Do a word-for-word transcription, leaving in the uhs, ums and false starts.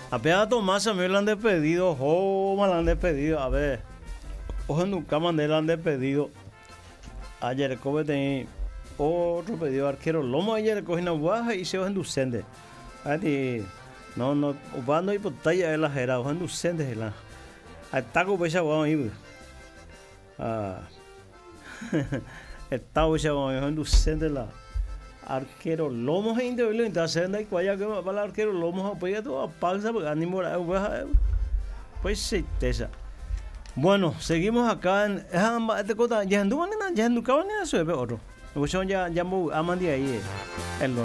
Apenas Tomás me lo han despedido, oh, me lo han despedido. A ver, ojo, nunca mandé lo han despedido. Ayer tenía otro pedido arquero. Lomo ayer cogí una guaja y se va en ducente. No, no, cuando hay pantalla de la jera, ojo en ducente. Ataco pues ya vamos ahí. Ah, está pues ya vamos en ducente la. Arquero lomos e indebilo entonces anda y cuaya que para el arquero lomos apoya toda pausa porque ánimo pues certeza. Bueno, seguimos acá en este cosa ya anduvo ya anduvo ya eso es otro. Ya ya aman de ahí el